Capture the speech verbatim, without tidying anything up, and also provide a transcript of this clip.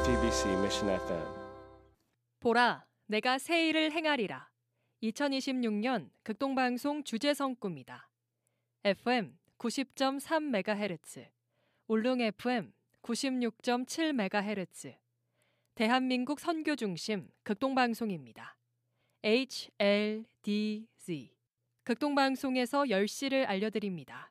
에프이비씨 Mission 에프엠. 보라, 내가 새 일을 행하리라. 이천이십육 년 극동방송 주제성 꿈이다. 에프엠 구십 점 삼 메가헤르츠, 울릉 에프엠 구십육 점 칠 메가헤르츠, 대한민국 선교 중심 극동방송입니다. 에이치엘디지 극동방송에서 열 시를 알려드립니다.